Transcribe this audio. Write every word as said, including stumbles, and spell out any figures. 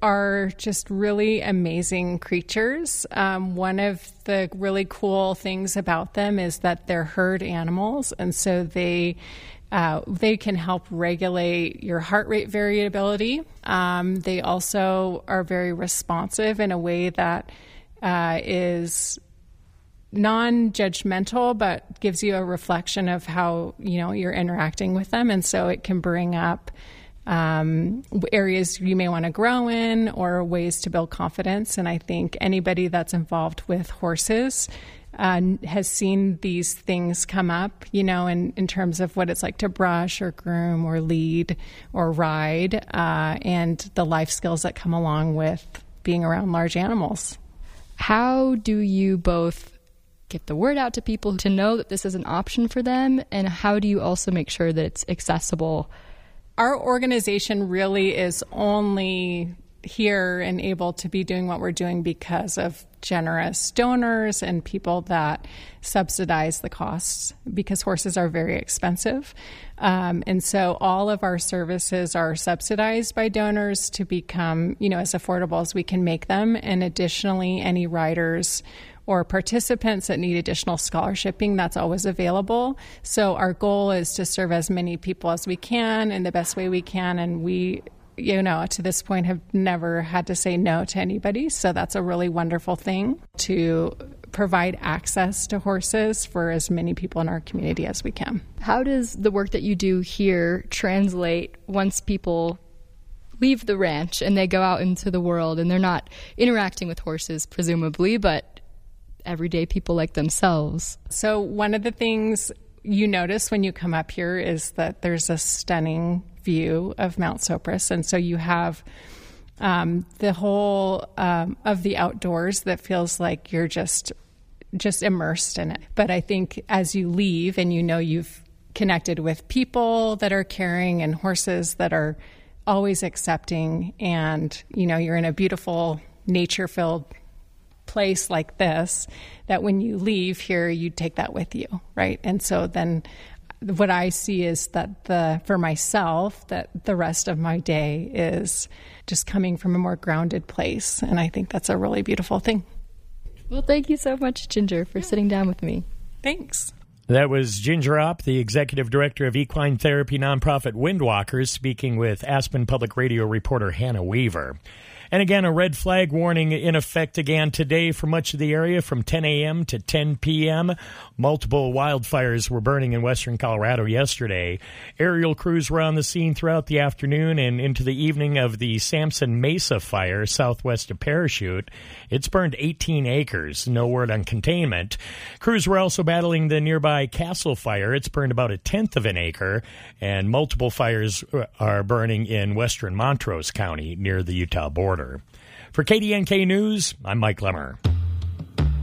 are just really amazing creatures. Um, one of the really cool things about them is that they're herd animals, and so they uh, they can help regulate your heart rate variability. Um, they also are very responsive in a way that uh, is non-judgmental, but gives you a reflection of how, you know, you're interacting with them, and so it can bring up Um, areas you may want to grow in or ways to build confidence. And I think anybody that's involved with horses uh, has seen these things come up, you know, in, in terms of what it's like to brush or groom or lead or ride uh, and the life skills that come along with being around large animals. How do you both get the word out to people to know that this is an option for them? And how do you also make sure that it's accessible? Our organization really is only here and able to be doing what we're doing because of generous donors and people that subsidize the costs, because horses are very expensive. Um, and so all of our services are subsidized by donors to become, you know, as affordable as we can make them. And additionally, any riders or participants that need additional scholarshiping, that's always available. So our goal is to serve as many people as we can in the best way we can. And we, you know, to this point have never had to say no to anybody. So that's a really wonderful thing, to provide access to horses for as many people in our community as we can. How does the work that you do here translate once people leave the ranch and they go out into the world and they're not interacting with horses, presumably, but everyday people like themselves? So one of the things you notice when you come up here is that there's a stunning view of Mount Sopris. And so you have um, the whole um, of the outdoors that feels like you're just just immersed in it. But I think as you leave and you know you've connected with people that are caring and horses that are always accepting, and you know you're in a beautiful nature-filled place like this, that when you leave here, you take that with you, right? And so then what I see is that the for myself, that the rest of my day is just coming from a more grounded place. And I think that's a really beautiful thing. Well, thank you so much, Ginger, for sitting down with me. Thanks. That was Ginger Opp, the executive director of equine therapy nonprofit Windwalkers, speaking with Aspen Public Radio reporter Hannah Weaver. And again, a red flag warning in effect again today for much of the area from ten a.m. to ten p.m. Multiple wildfires were burning in western Colorado yesterday. Aerial crews were on the scene throughout the afternoon and into the evening of the Samson Mesa fire southwest of Parachute. It's burned eighteen acres. No word on containment. Crews were also battling the nearby Castle fire. It's burned about a tenth of an acre. And multiple fires are burning in western Montrose County near the Utah border. For K D N K News, I'm Mike Lemmer.